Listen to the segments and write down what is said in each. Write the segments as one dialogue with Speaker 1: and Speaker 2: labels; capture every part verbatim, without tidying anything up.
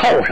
Speaker 1: 上。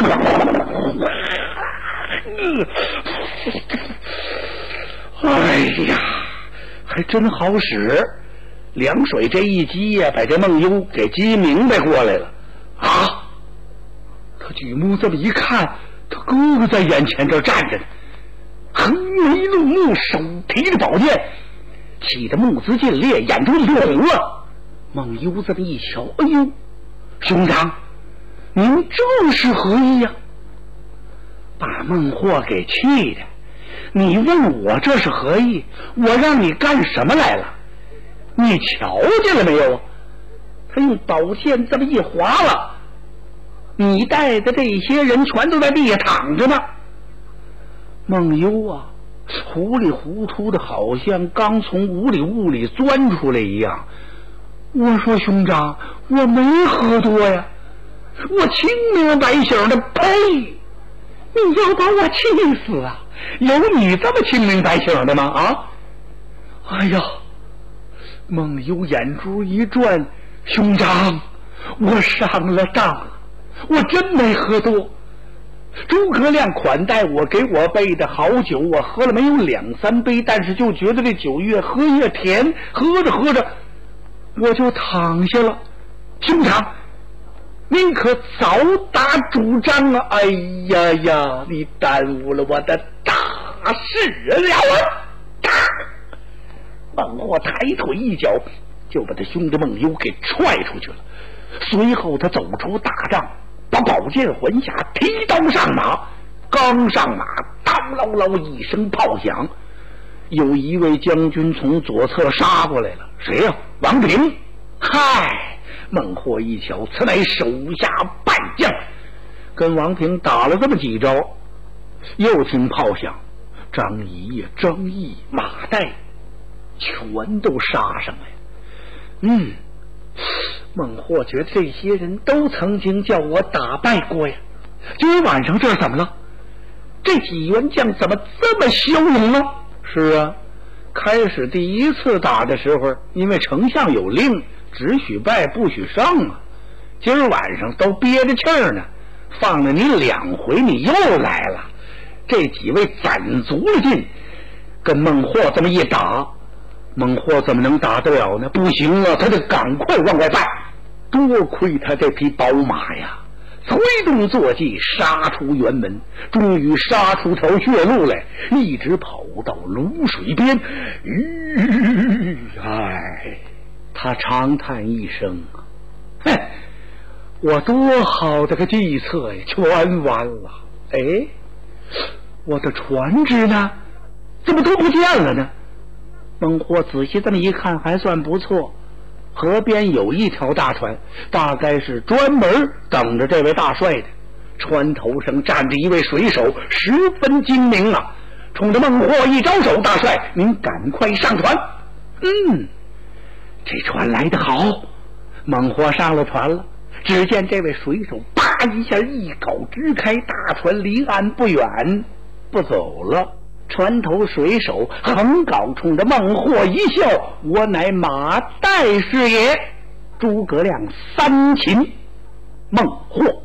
Speaker 1: 哎呀，还真好使！凉水这一激呀，把这孟优给激明白过来了啊！他举目这么一看，他哥哥在眼前这站着呢，横眉怒目，手提着宝剑，气得目眦尽裂，眼中一红了。孟优这么一瞧，哎呦，兄长，您这是何意呀？把孟获给气的，你问我这是何意？我让你干什么来了？你瞧见了没有啊？他用宝剑这么一划了，你带的这些人全都在地下躺着呢。孟优啊，糊里糊涂的，好像刚从屋里屋里钻出来一样。我说兄长，我没喝多呀，我清明白醒的。呸！你要把我气死啊！有你这么清明白醒的吗？啊！哎呀！孟优眼珠一转，兄长，我上了当了，我真没喝多。诸葛亮款待我，给我备的好酒，我喝了没有两三杯，但是就觉得这酒越喝越甜，喝着喝着我就躺下了。兄长，您可早打主张啊！哎呀呀，你耽误了我的大事了！孟获抬腿一脚就把他兄弟孟优给踹出去了，随后他走出大帐，把宝剑还下，提刀上马。刚上马，当啷啷一声炮响，有一位将军从左侧杀过来了。谁呀、啊？王平。嗨，孟获一瞧，此乃手下败将，跟王平打了这么几招，又听炮响，张仪呀、张毅、马岱全都杀上来。嗯，孟获觉得这些人都曾经叫我打败过呀，今儿晚上这是怎么了？这几员将怎么这么骁勇呢？是啊，开始第一次打的时候，因为丞相有令，只许败不许上啊。今儿晚上都憋着气儿呢，放了你两回，你又来了。这几位攒足了劲，跟孟获这么一打，孟获怎么能打得了呢？不行啊，他得赶快往外败。多亏他这匹宝马呀，催动坐骑杀出辕门，终于杀出条血路来，一直跑到泸水边。吁，唉，他长叹一声，嘿，我多好的个计策呀，全完了。哎，我的船只呢？怎么都不见了呢？孟获仔细这么一看，还算不错，河边有一条大船，大概是专门等着这位大帅的。船头上站着一位水手，十分精明啊，冲着孟获一招手：“大帅，您赶快上船。”嗯，这船来得好。孟获上了船了，只见这位水手啪一下一镐支开，大船离岸不远不走了。船头水手横镐冲着孟获一笑：“我乃马岱是也。”诸葛亮三擒孟获。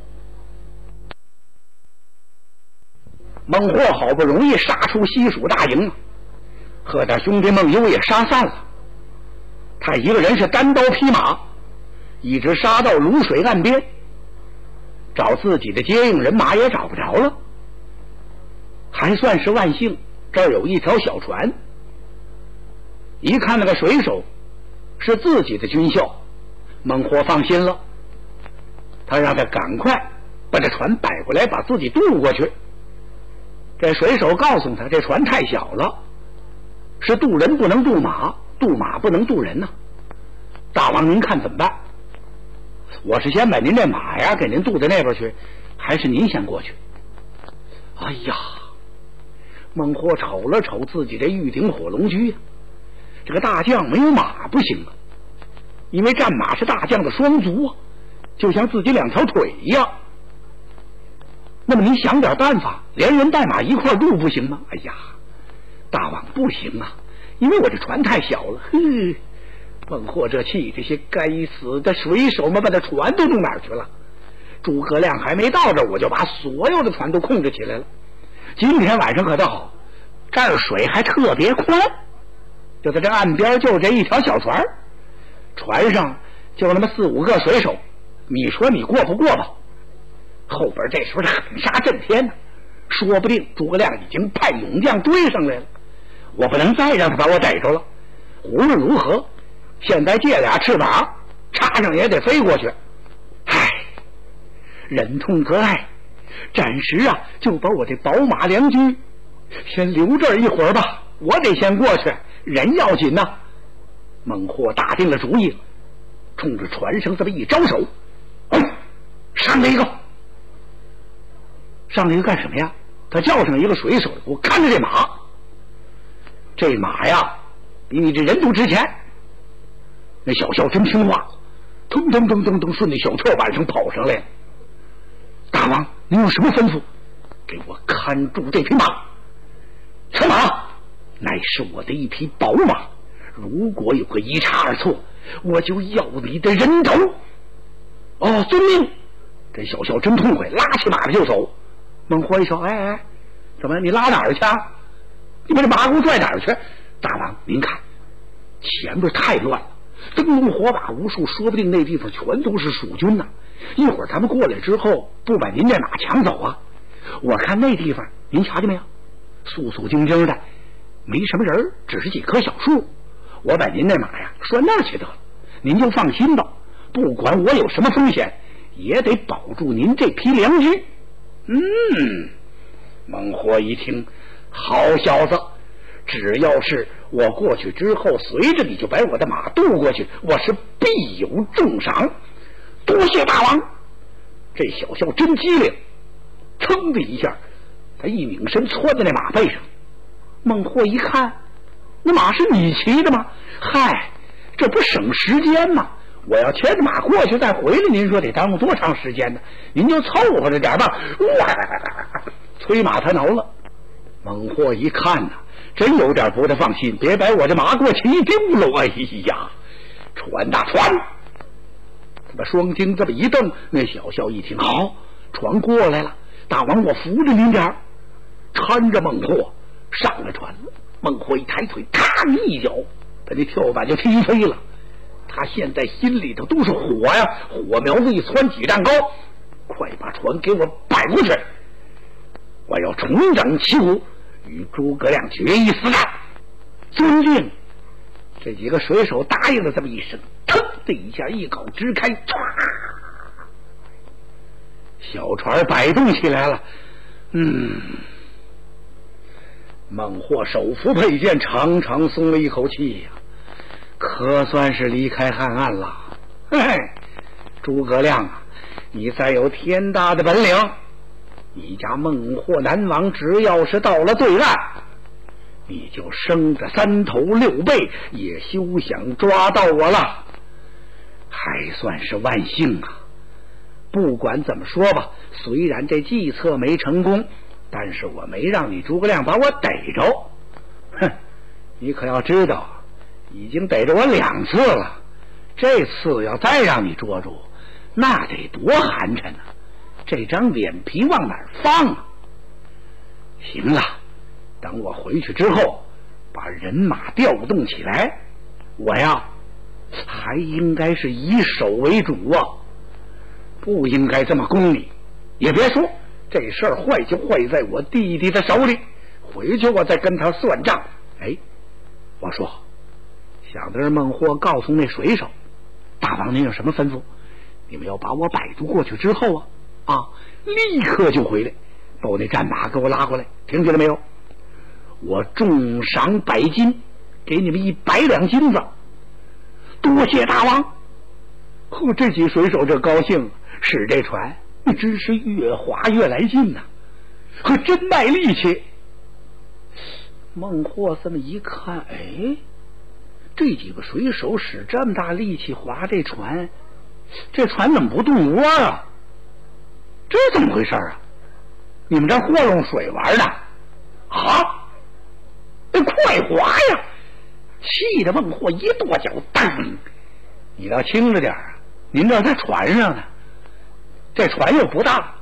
Speaker 1: 孟获好不容易杀出西蜀大营，和他兄弟孟优也杀散了。他一个人是单刀匹马，一直杀到泸水岸边，找自己的接应人马也找不着了。还算是万幸，这儿有一条小船。一看那个水手是自己的军校，孟获放心了，他让他赶快把这船摆过来，把自己渡过去。这水手告诉他，这船太小了，是渡人不能渡马，渡马不能渡人呢、啊。大王您看怎么办？我是先把您这马呀给您渡到那边去，还是您先过去？哎呀，孟获瞅了瞅自己这玉鼎火龙驹，这个大将没有马不行啊，因为战马是大将的双足啊，就像自己两条腿一样。那么你想点办法，连人带马一块渡不行吗？哎呀，大王不行啊，因为我这船太小了。呵，孟获这气，这些该死的水手们把这船都弄哪儿去了？ 诸葛亮还没到这儿，我就把所有的船都控制起来了。今天晚上可倒好，这儿水还特别宽，就在这岸边就这一条小船，船上就那么四五个水手，你说你过不过吧？后边这时候是喊杀震天呢，说不定诸葛亮已经派勇将追上来了，我不能再让他把我逮着了。无论如何，现在借俩翅膀，插上也得飞过去。唉，忍痛割爱，暂时啊就把我这宝马良驹先留这儿一会儿吧，我得先过去，人要紧呐。孟获打定了主意，冲着船上这么一招手，嗯，上来一个，上来一个干什么呀？他叫上一个水手，我看着这马，这马呀比你这人都值钱。那小校真听话，腾腾腾腾腾顺着小跳板上跑上来了。大王，您有什么吩咐？给我看住这匹马。此马乃是我的一匹宝马，如果有个一差二错，我就要你的人头。哦，遵命。这小校真痛快，拉起马来就走。孟获一瞅，哎哎，怎么你拉哪儿去啊？你把这马给我拽哪儿去？大王您看，前边太乱了，灯笼火把无数，说不定那地方全都是蜀军呐、啊。一会儿他们过来之后，不把您这马抢走啊？我看那地方您瞧见没有，肃肃静静的，没什么人，只是几棵小树。我把您那马呀拴那儿去得了，您就放心吧，不管我有什么风险，也得保住您这匹良驹。嗯，孟获一听，好小子，只要是我过去之后，随着你就把我的马渡过去，我是必有重赏。多谢大王。这小校真机灵，噌的一下，他一拧身窜在那马背上。孟获一看，那马是你骑的吗？嗨，这不省时间吗？我要牵着马过去再回来，您说得耽误多长时间呢？您就凑合着点吧。哇，催马他挠了。孟获一看呢、啊，真有点不太放心，别把我这马给我骑丢了。哎呀，船大船，他把双睛这么一瞪，那小校一听，好，船过来了，大王我扶着您点儿，搀着孟获上了船了。孟获一抬腿，咔一脚把这跳板就踢飞了。他现在心里头都是火呀，火苗子一窜几丈高，快把船给我摆过去，我要重整旗鼓，与诸葛亮决一死战。遵令。这几个水手答应了这么一声，腾的一下一口支开，唰，小船摆动起来了。嗯，孟获手扶佩剑，长长松了一口气呀、啊，可算是离开汉岸了。嘿嘿，诸葛亮啊，你再有天大的本领，你家孟获南王只要是到了对岸，你就生着三头六臂，也休想抓到我了。还算是万幸啊！不管怎么说吧，虽然这计策没成功，但是我没让你诸葛亮把我逮着。哼，你可要知道，已经逮着我两次了，这次要再让你捉住，那得多寒碜啊！这张脸皮往哪儿放啊？行了，等我回去之后，把人马调动起来，我呀还应该是以守为主啊，不应该这么功利。也别说这事儿坏就坏在我弟弟的手里，回去我再跟他算账。哎，我说想得孟获告诉那水手，大王您有什么吩咐？你们要把我摆渡过去之后啊啊，立刻就回来，把我那战马给我拉过来，听见了没有？我重赏百金，给你们一百两金子。多谢大王。呵，这几水手这高兴，使这船真是越划越来劲呐、啊，可真卖力气。孟获这么一看，哎，这几个水手使这么大力气划这船，这船怎么不动窝啊？这怎么回事啊？你们这和弄水玩的啊？快划呀！气得孟获一跺脚，当！你倒轻着点啊！您这在船上呢。 这船又不大，